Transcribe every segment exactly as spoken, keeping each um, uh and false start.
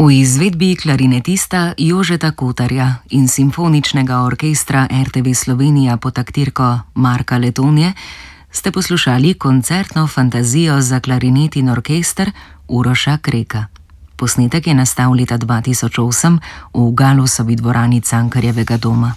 V izvedbi klarinetista Jožeta Kotarja in simfoničnega orkestra er te ve Slovenija pod taktirko Marka Letonje ste poslušali koncertno fantazijo za klarinet in orkester Uroša Kreka. Posnetek je nastal leta dva tisoč osem v Galusovi dvorani Cankarjevega doma.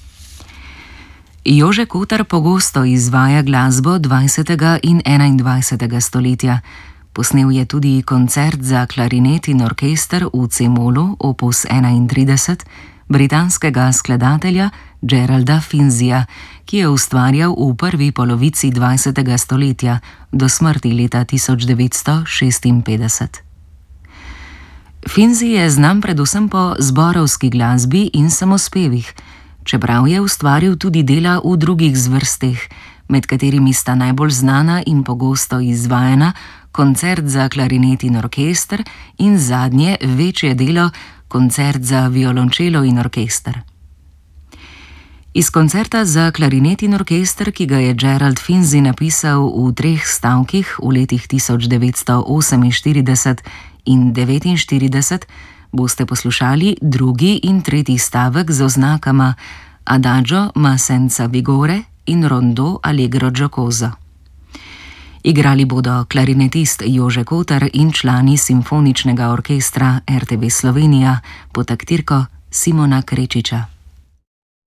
Jože Kotar pogosto izvaja glasbo dvajsetega in enaindvajsetega stoletja. Posnel je tudi koncert za klarinet in orkester v C-molu opus enaintrideset britanskega skladatelja Geralda Finzija, ki je ustvarjal v prvi polovici dvajsetega stoletja do smrti leta tisoč devetsto šestinpetdeset. Finzi je znan predvsem po zborovski glasbi in samospevih, čeprav je ustvaril tudi dela v drugih zvrsteh, med katerimi sta najbolj znana in pogosto izvajana koncert za klarinet in orkester in zadnje večje delo koncert za violončelo in orkester. Iz koncerta za klarinet in orkester, ki ga je Gerald Finzi napisal v treh stavkih v letih tisoč devetsto oseminštirideset in devetinštirideset, boste poslušali drugi in tretji stavek z oznakama Adagio ma senza vigore in Rondo allegro giocoso. Igrali bodo klarinetist Jože Kotar in člani simfoničnega orkestra er te ve Slovenija pod taktirko Simona Krečiča.